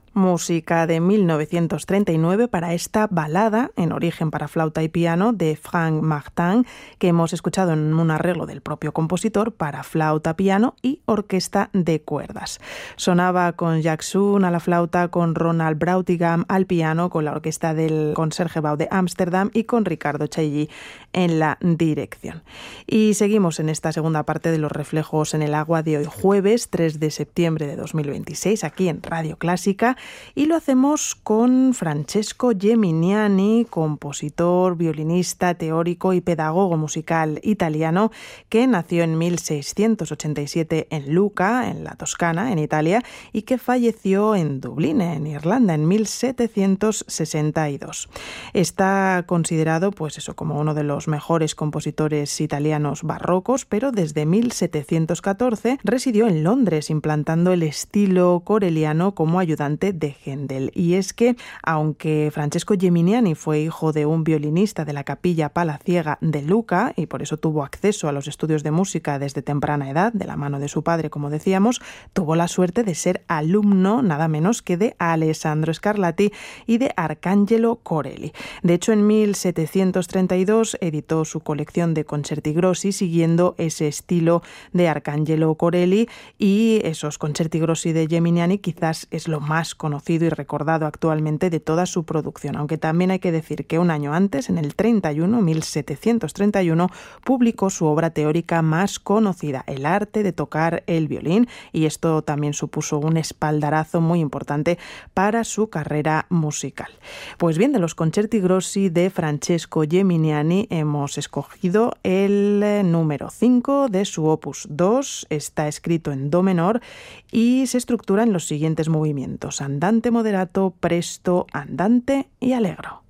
Música de 1939 para esta balada, en origen para flauta y piano, de Frank Martin, que hemos escuchado en un arreglo del propio compositor para flauta, piano y orquesta de cuerdas. Sonaba con Jack Soon a la flauta, con Ronald Brautigam al piano, con la orquesta del Concertgebouw de Ámsterdam y con Ricardo Chailly en la dirección. Y seguimos en esta segunda parte de Los reflejos en el agua de hoy jueves 3 de septiembre de 2026, aquí en Radio Clásica. Y lo hacemos con Francesco Geminiani, compositor, violinista, teórico y pedagogo musical italiano, que nació en 1687 en Lucca, en la Toscana, en Italia, y que falleció en Dublín, en Irlanda, en 1762. Está considerado, como uno de los mejores compositores italianos barrocos, pero desde 1714 residió en Londres, implantando el estilo coreliano como ayudante de Händel. Y es que, aunque Francesco Geminiani fue hijo de un violinista de la capilla palaciega de Lucca y por eso tuvo acceso a los estudios de música desde temprana edad, de la mano de su padre, como decíamos, tuvo la suerte de ser alumno nada menos que de Alessandro Scarlatti y de Arcangelo Corelli. De hecho, en 1732 editó su colección de concerti grossi siguiendo ese estilo de Arcangelo Corelli, y esos concerti grossi de Geminiani quizás es lo más conocido y recordado actualmente de toda su producción, aunque también hay que decir que un año antes, en el 1731, publicó su obra teórica más conocida, El arte de tocar el violín, y esto también supuso un espaldarazo muy importante para su carrera musical. Pues bien, de los concerti grossi de Francesco Geminiani hemos escogido el número 5 de su opus 2, está escrito en do menor y se estructura en los siguientes movimientos: andante moderato, presto, andante y allegro.